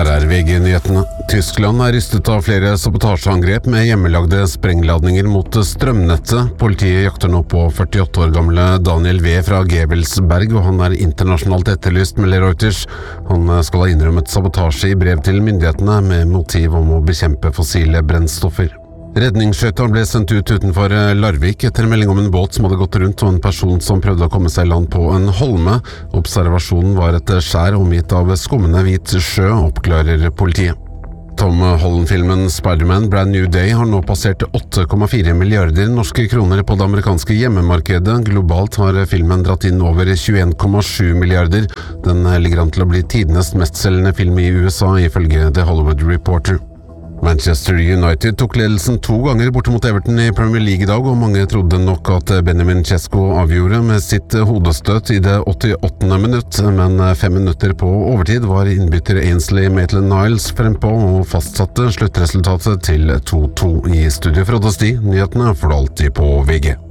Her VG-nyhetene. Tyskland rystet av flere sabotasjeangrep med hjemmelagde sprengladninger mot strømnettet. Politiet jakter nå på 48 år gamle Daniel V. fra Gevelsberg, og han internasjonalt etterlyst, melder Reuters. Han skal ha innrømmet sabotasje i brev til myndighetene med motiv om å bekjempe fossile brennstoffer. Redningsskøyta ble sendt ut utenfor Larvik etter melding om en båt som hadde gått rundt og en person som prøvde å komme seg i land på en holme. Observasjonen var et skjær omgitt av skummende hvit sjø, oppklarer politiet. Tom Holland-filmen Spider-Man Brand New Day har nå passert 8,4 milliarder norske kroner på det amerikanske hjemmemarkedet. Globalt har filmen dratt inn over 21,7 milliarder. Den ligger an til å bli tidenes mestselgende film i USA, ifølge The Hollywood Reporter. Manchester United tok ledelsen 2 ganger borte mot Everton i Premier League i dag, og mange trodde nok at Benjamin Sesko avgjorde med sitt hodestøt i det 88. minutt, men 5 minutter på overtid var innbytter Ainsley Maitland-Niles frempå og fastsatte sluttresultatet til 2-2. I studio fra Sti, nyhetene får du alltid på VG.